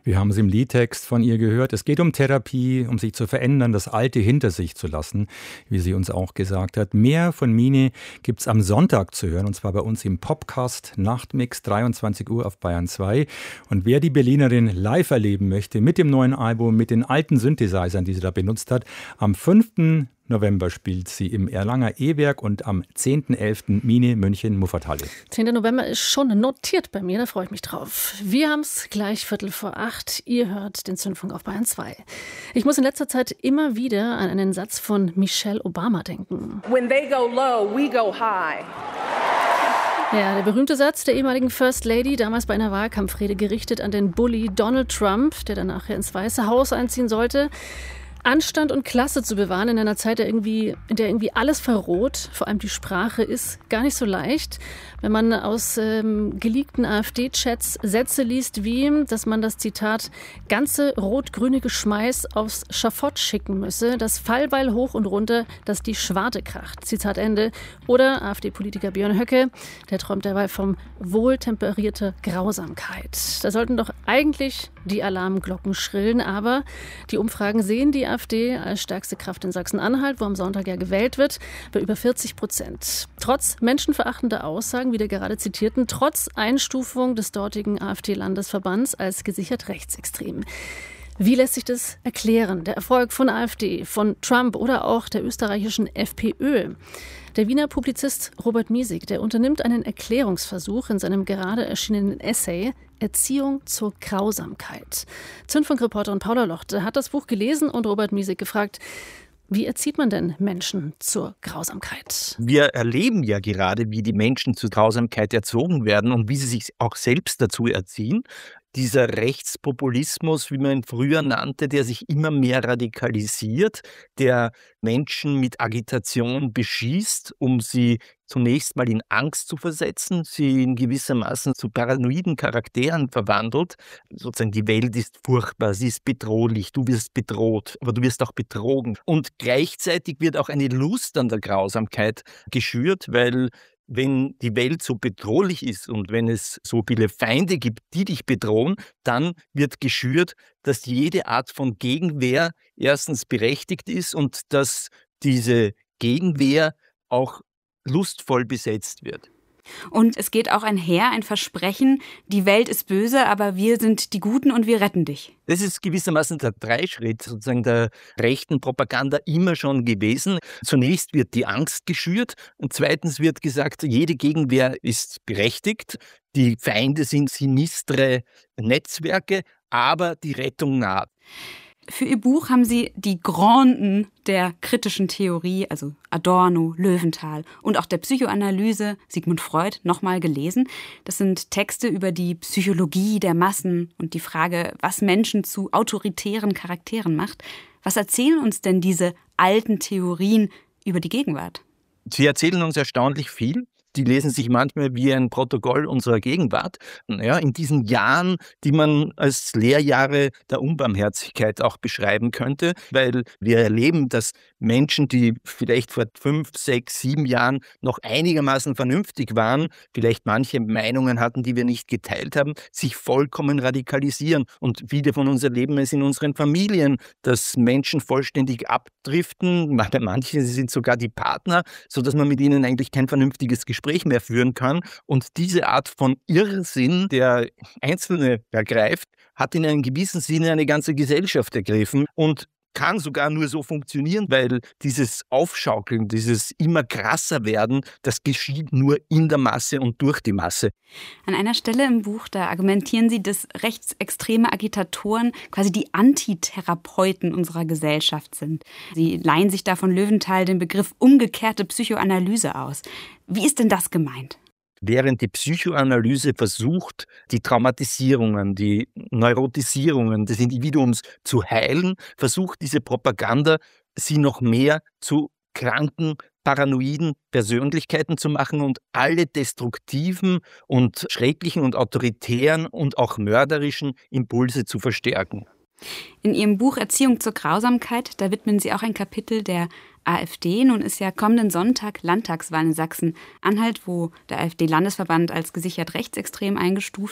Wir haben es im Liedtext von ihr gehört. Es geht um Therapie, um sich zu verändern, das Alte hinter sich zu lassen, wie sie uns auch gesagt hat. Mehr von Mine gibt es am Sonntag zu hören, und zwar bei uns im Popcast Nachtmix, 23 Uhr auf Bayern 2. Und wer die Berlinerin live erleben möchte, mit dem neuen Album, mit den alten Synthesizern, die sie da benutzt hat, am 5. November spielt sie im Erlanger E-Werk und am 10.11. Mine München Muffathalle. 10. November ist schon notiert bei mir, da freue ich mich drauf. Wir haben es gleich 7:45. Ihr hört den Zündfunk auf Bayern 2. Ich muss in letzter Zeit immer wieder an einen Satz von Michelle Obama denken. When they go low, we go high. Ja, der berühmte Satz der ehemaligen First Lady, damals bei einer Wahlkampfrede gerichtet an den Bully Donald Trump, der dann nachher ins Weiße Haus einziehen sollte. Anstand und Klasse zu bewahren in einer Zeit, in der irgendwie alles verroht, vor allem die Sprache, ist gar nicht so leicht. Wenn man aus geleakten AfD-Chats Sätze liest wie, dass man das Zitat ganze rot-grüne Geschmeiß aufs Schafott schicken müsse, das Fallbeil hoch und runter, dass die Schwarte kracht. Zitat Ende. Oder AfD-Politiker Björn Höcke, der träumt dabei vom wohltemperierter Grausamkeit. Da sollten doch eigentlich die Alarmglocken schrillen, aber die Umfragen sehen die AfD als stärkste Kraft in Sachsen-Anhalt, wo am Sonntag ja gewählt wird, bei über 40%. Trotz menschenverachtender Aussagen, wie der gerade zitierten, trotz Einstufung des dortigen AfD-Landesverbands als gesichert rechtsextrem. Wie lässt sich das erklären? Der Erfolg von AfD, von Trump oder auch der österreichischen FPÖ? Der Wiener Publizist Robert Miesig, der unternimmt einen Erklärungsversuch in seinem gerade erschienenen Essay Erziehung zur Grausamkeit. Zündfunkreporterin Paula Lochte hat das Buch gelesen und Robert Miesig gefragt, wie erzieht man denn Menschen zur Grausamkeit? Wir erleben ja gerade, wie die Menschen zur Grausamkeit erzogen werden und wie sie sich auch selbst dazu erziehen. Dieser Rechtspopulismus, wie man ihn früher nannte, der sich immer mehr radikalisiert, der Menschen mit Agitation beschießt, um sie zunächst mal in Angst zu versetzen, sie in gewissermaßen zu paranoiden Charakteren verwandelt. Sozusagen die Welt ist furchtbar, sie ist bedrohlich, du wirst bedroht, aber du wirst auch betrogen. Und gleichzeitig wird auch eine Lust an der Grausamkeit geschürt, weil wenn die Welt so bedrohlich ist und wenn es so viele Feinde gibt, die dich bedrohen, dann wird geschürt, dass jede Art von Gegenwehr erstens berechtigt ist und dass diese Gegenwehr auch lustvoll besetzt wird. Und es geht auch einher, ein Versprechen, die Welt ist böse, aber wir sind die Guten und wir retten dich. Das ist gewissermaßen der Dreischritt sozusagen der rechten Propaganda immer schon gewesen. Zunächst wird die Angst geschürt und zweitens wird gesagt, jede Gegenwehr ist berechtigt. Die Feinde sind sinistre Netzwerke, aber die Rettung naht. Für Ihr Buch haben Sie die Granden der kritischen Theorie, also Adorno, Löwenthal und auch der Psychoanalyse, Sigmund Freud, nochmal gelesen. Das sind Texte über die Psychologie der Massen und die Frage, was Menschen zu autoritären Charakteren macht. Was erzählen uns denn diese alten Theorien über die Gegenwart? Sie erzählen uns erstaunlich viel. Die lesen sich manchmal wie ein Protokoll unserer Gegenwart. Ja, in diesen Jahren, die man als Lehrjahre der Unbarmherzigkeit auch beschreiben könnte, weil wir erleben, dass Menschen, die vielleicht vor 5, 6, 7 Jahren noch einigermaßen vernünftig waren, vielleicht manche Meinungen hatten, die wir nicht geteilt haben, sich vollkommen radikalisieren. Und viele von uns erleben es in unseren Familien, dass Menschen vollständig abdriften. Bei manchen sind sogar die Partner, sodass man mit ihnen eigentlich kein vernünftiges Gespräch mehr führen kann. Und diese Art von Irrsinn, der Einzelne ergreift, hat in einem gewissen Sinne eine ganze Gesellschaft ergriffen und kann sogar nur so funktionieren, weil dieses Aufschaukeln, dieses immer krasser werden, das geschieht nur in der Masse und durch die Masse. An einer Stelle im Buch, da argumentieren Sie, dass rechtsextreme Agitatoren quasi die Antitherapeuten unserer Gesellschaft sind. Sie leihen sich da von Löwenthal den Begriff umgekehrte Psychoanalyse aus. Wie ist denn das gemeint? Während die Psychoanalyse versucht, die Traumatisierungen, die Neurotisierungen des Individuums zu heilen, versucht diese Propaganda, sie noch mehr zu kranken, paranoiden Persönlichkeiten zu machen und alle destruktiven und schrecklichen und autoritären und auch mörderischen Impulse zu verstärken. In Ihrem Buch Erziehung zur Grausamkeit, da widmen Sie auch ein Kapitel der AfD. Nun ist ja kommenden Sonntag Landtagswahl in Sachsen-Anhalt, wo der AfD-Landesverband als gesichert rechtsextrem eingestuft